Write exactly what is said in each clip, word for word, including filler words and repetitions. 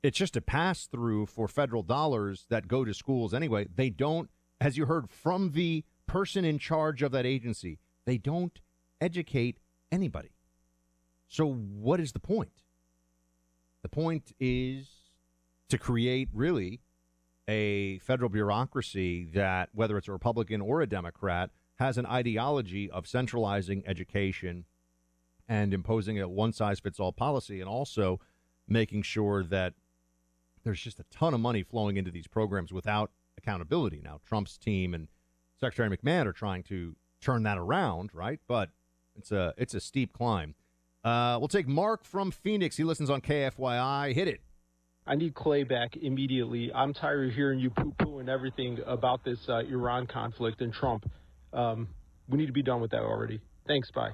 It's just a pass through for federal dollars that go to schools anyway. They don't, as you heard from the person in charge of that agency, they don't educate anybody. So what is the point? The point is to create really a federal bureaucracy that, whether it's a Republican or a Democrat, has an ideology of centralizing education and imposing a one-size-fits-all policy, and also making sure that there's just a ton of money flowing into these programs without accountability. Now, Trump's team and Secretary McMahon are trying to turn that around, right? But it's a it's a steep climb. Uh, we'll take Mark from Phoenix. He listens on K F Y I. Hit it. I need Clay back immediately. I'm tired of hearing you poo-pooing everything about this uh, Iran conflict and Trump. Um, we need to be done with that already. Thanks, bye.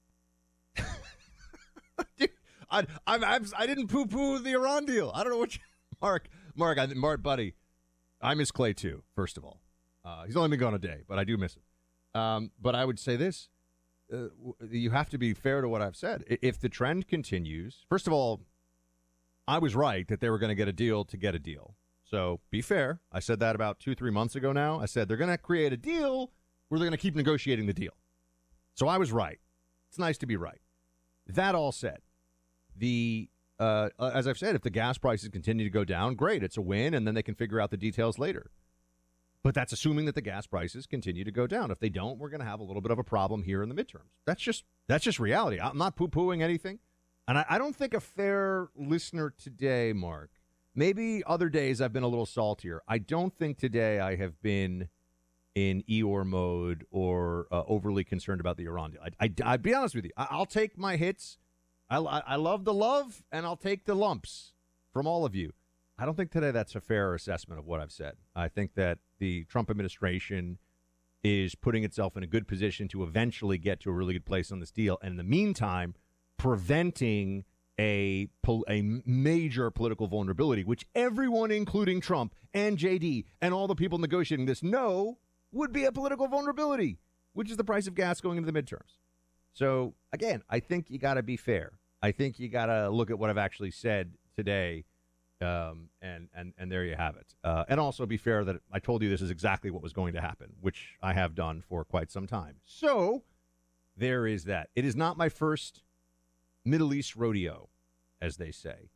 Dude, I, I, I, I didn't poo-poo the Iran deal. I don't know what you, Mark, Mark, I, Mark, buddy, I miss Clay too, first of all. Uh, he's only been gone a day, but I do miss him. Um, but I would say this. Uh, you have to be fair to what I've said. If the trend continues, first of all, I was right that they were going to get a deal to get a deal. So be fair. I said that about two, three months ago now. I said they're going to create a deal where they're going to keep negotiating the deal. So I was right. It's nice to be right. That all said, the uh, as I've said, if the gas prices continue to go down, great. It's a win, and then they can figure out the details later. But that's assuming that the gas prices continue to go down. If they don't, we're going to have a little bit of a problem here in the midterms. That's just that's just reality. I'm not poo-pooing anything. And I, I don't think a fair listener today, Mark, maybe other days I've been a little saltier. I don't think today I have been in Eeyore mode or uh, overly concerned about the Iran deal. I, I, I'd be honest with you. I, I'll take my hits. I, I, I love the love, and I'll take the lumps from all of you. I don't think today that's a fair assessment of what I've said. I think that the Trump administration is putting itself in a good position to eventually get to a really good place on this deal. And in the meantime, preventing a a major political vulnerability, which everyone, including Trump and J D and all the people negotiating this, know would be a political vulnerability, which is the price of gas going into the midterms. So, again, I think you got to be fair. I think you got to look at what I've actually said today, um, and, and, and there you have it. Uh, and also be fair that I told you this is exactly what was going to happen, which I have done for quite some time. So, there is that. It is not my first Middle East rodeo, as they say.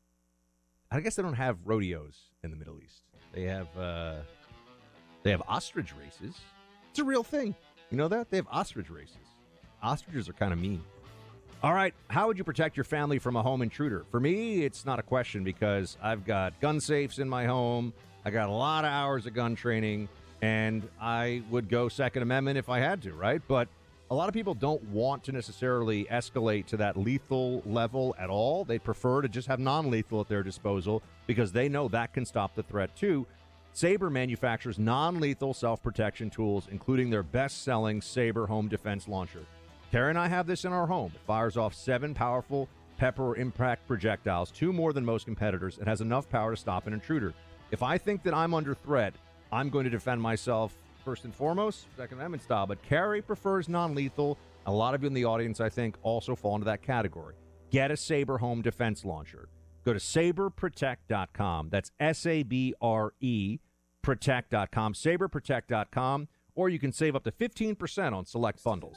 I guess they don't have rodeos in the Middle East. They have uh, they have ostrich races. It's a real thing. You know that? They have ostrich races. Ostriches are kind of mean. All right, how would you protect your family from a home intruder? For me, it's not a question because I've got gun safes in my home. I got a lot of hours of gun training, and I would go Second Amendment if I had to, right? But a lot of people don't want to necessarily escalate to that lethal level at all. They prefer to just have non-lethal at their disposal because they know that can stop the threat too. Sabre manufactures non-lethal self-protection tools, including their best-selling Sabre home defense launcher. Kara and I have this in our home. It fires off seven powerful pepper impact projectiles, two more than most competitors, and has enough power to stop an intruder. If I think that I'm under threat, I'm going to defend myself first and foremost, Second Amendment style. But Carrie prefers non-lethal. A lot of you in the audience, I think, also fall into that category. Get a Sabre home defense launcher. Go to sabre protect dot com. That's S A B R E, protect dot com, sabre protect dot com, or you can save up to fifteen percent on select bundles.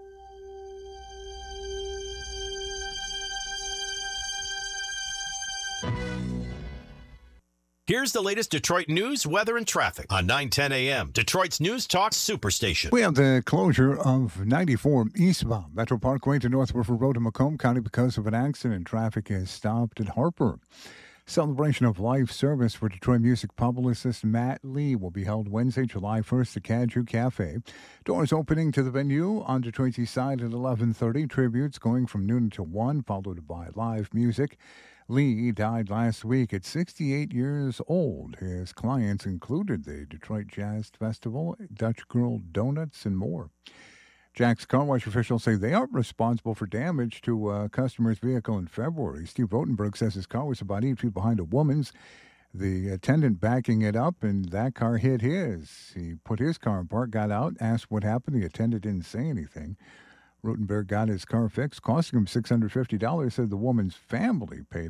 Here's the latest Detroit news, weather, and traffic on nine ten a.m. Detroit's News Talk Superstation. We have the closure of ninety-four eastbound Metro Parkway to North River Road in Macomb County because of an accident. Traffic is stopped at Harper. Celebration of Life service for Detroit music publicist Matt Lee will be held Wednesday, July first at Caju Cafe. Doors opening to the venue on Detroit's east side at eleven thirty. Tributes going from noon until one, followed by live music. Lee died last week at sixty-eight years old. His clients included the Detroit Jazz Festival, Dutch Girl Donuts, and more. Jack's Car Wash officials say they aren't responsible for damage to a customer's vehicle in February. Steve Rotenberg says his car was about eight feet behind a woman's. The attendant backing it up, and that car hit his. He put his car in park, got out, asked what happened. The attendant didn't say anything. Rotenberg got his car fixed, costing him six hundred fifty dollars, said the woman's family paid